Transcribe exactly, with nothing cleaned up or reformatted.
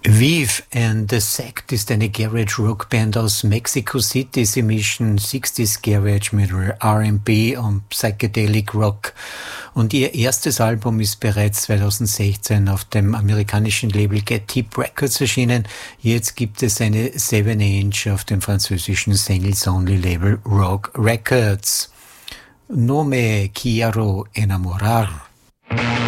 Vive and the Sect ist eine Garage-Rock-Band aus Mexico City. Sie mischen sechziger Garage mit R and B und Psychedelic Rock. Und ihr erstes Album ist bereits zweitausendsechzehn auf dem amerikanischen Label Get Hip Records erschienen. Jetzt gibt es eine seven inch auf dem französischen Singles-Only-Label Rock Records. No me quiero enamorar.